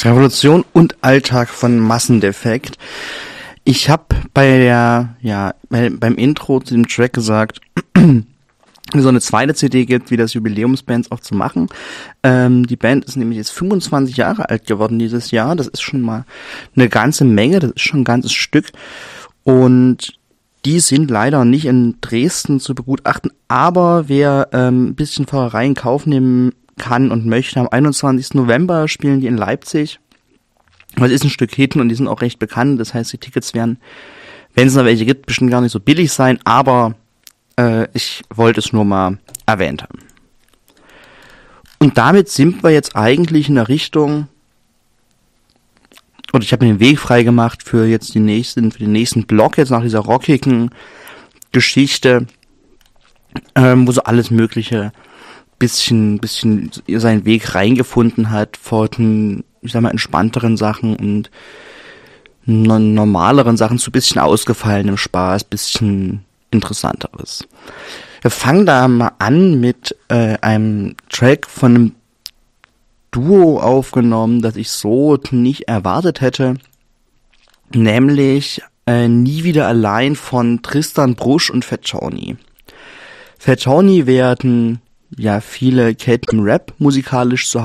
Revolution und Alltag von Massendefekt. Ich habe beim Intro zu dem Track gesagt, so eine zweite CD gibt, wie das Jubiläumsbands auch zu machen. Die Band ist nämlich jetzt 25 Jahre alt geworden dieses Jahr. Das ist schon mal eine ganze Menge, das ist schon ein ganzes Stück. Und die sind leider nicht in Dresden zu begutachten, aber wer ein bisschen Fahrerei in Kauf nehmen kann und möchte, am 21. November spielen die in Leipzig. Das ist ein Stück hinten und die sind auch recht bekannt. Das heißt, die Tickets werden, wenn es noch welche gibt, bestimmt gar nicht so billig sein, aber ich wollte es nur mal erwähnt haben. Und damit sind wir jetzt eigentlich in der Richtung, und ich habe mir den Weg frei gemacht für den nächsten Block, jetzt nach dieser rockigen Geschichte, wo so alles Mögliche bisschen seinen Weg reingefunden hat von, ich sag mal, entspannteren Sachen und normaleren Sachen zu bisschen ausgefallenem Spaß, bisschen interessanteres. Wir fangen da mal an mit einem Track von einem Duo aufgenommen, das ich so nicht erwartet hätte, nämlich Nie wieder allein von Tristan Brusch und Fat Johnny. Fat Johnny werden viele kennen Rap musikalisch zu